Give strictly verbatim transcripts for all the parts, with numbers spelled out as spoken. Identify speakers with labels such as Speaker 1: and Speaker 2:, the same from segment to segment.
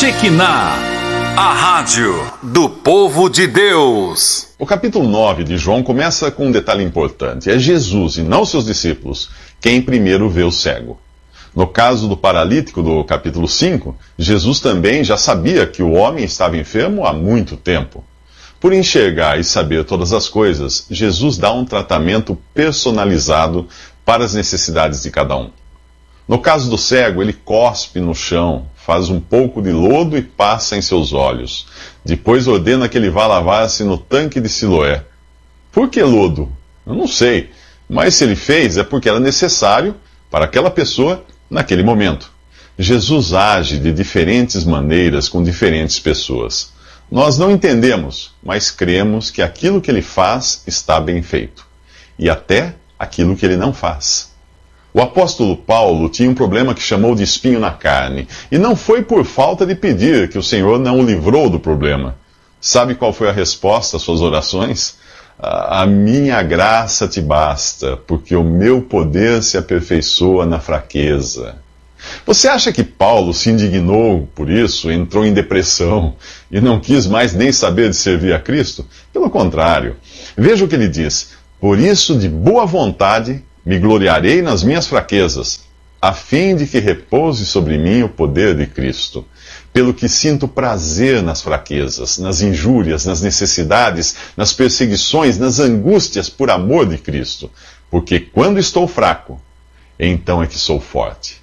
Speaker 1: Shekinah, a rádio do povo de Deus.
Speaker 2: O capítulo nove de João começa com um detalhe importante. É Jesus e não seus discípulos quem primeiro vê o cego. No caso do paralítico do capítulo cinco, Jesus também já sabia que o homem estava enfermo há muito tempo. Por enxergar e saber todas as coisas, Jesus dá um tratamento personalizado para as necessidades de cada um. No caso do cego, ele cospe no chão, faz um pouco de lodo e passa em seus olhos. Depois ordena que ele vá lavar-se no tanque de Siloé. Por que lodo? Eu não sei, mas se ele fez é porque era necessário para aquela pessoa naquele momento. Jesus age de diferentes maneiras com diferentes pessoas. Nós não entendemos, mas cremos que aquilo que ele faz está bem feito. E até aquilo que ele não faz. O apóstolo Paulo tinha um problema que chamou de espinho na carne. E não foi por falta de pedir que o Senhor não o livrou do problema. Sabe qual foi a resposta às suas orações? A minha graça te basta, porque o meu poder se aperfeiçoa na fraqueza. Você acha que Paulo se indignou por isso, entrou em depressão e não quis mais nem saber de servir a Cristo? Pelo contrário. Veja o que ele diz. Por isso, de boa vontade, me gloriarei nas minhas fraquezas, a fim de que repouse sobre mim o poder de Cristo. Pelo que sinto prazer nas fraquezas, nas injúrias, nas necessidades, nas perseguições, nas angústias por amor de Cristo. Porque quando estou fraco, então é que sou forte.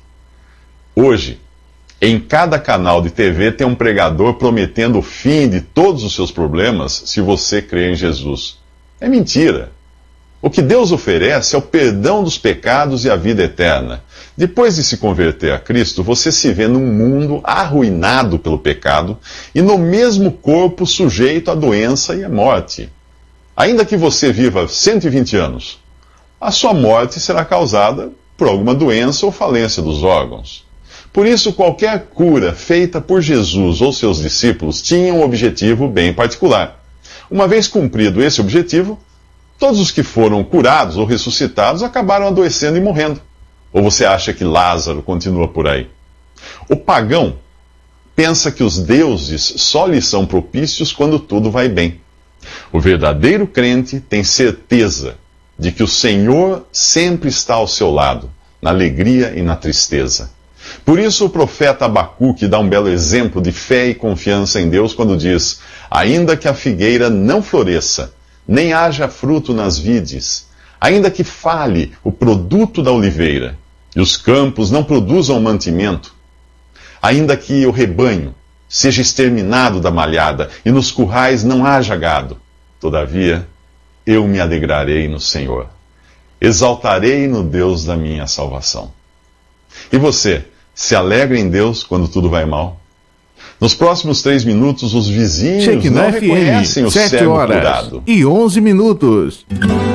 Speaker 2: Hoje, em cada canal de T V tem um pregador prometendo o fim de todos os seus problemas se você crer em Jesus. É mentira. O que Deus oferece é o perdão dos pecados e a vida eterna. Depois de se converter a Cristo, você se vê num mundo arruinado pelo pecado e no mesmo corpo sujeito à doença e à morte. Ainda que você viva cento e vinte anos, a sua morte será causada por alguma doença ou falência dos órgãos. Por isso, qualquer cura feita por Jesus ou seus discípulos tinha um objetivo bem particular. Uma vez cumprido esse objetivo, todos os que foram curados ou ressuscitados acabaram adoecendo e morrendo. Ou você acha que Lázaro continua por aí? O pagão pensa que os deuses só lhe são propícios quando tudo vai bem. O verdadeiro crente tem certeza de que o Senhor sempre está ao seu lado, na alegria e na tristeza. Por isso o profeta Abacuque dá um belo exemplo de fé e confiança em Deus quando diz: ainda que a figueira não floresça, nem haja fruto nas vides, ainda que fale o produto da oliveira, e os campos não produzam mantimento, ainda que o rebanho seja exterminado da malhada, e nos currais não haja gado, todavia eu me alegrarei no Senhor, exaltarei no Deus da minha salvação. E você, se alegra em Deus quando tudo vai mal? Nos próximos três minutos, os vizinhos
Speaker 3: Shekinah
Speaker 2: não reconhecem o cego curado.
Speaker 3: e onze minutos.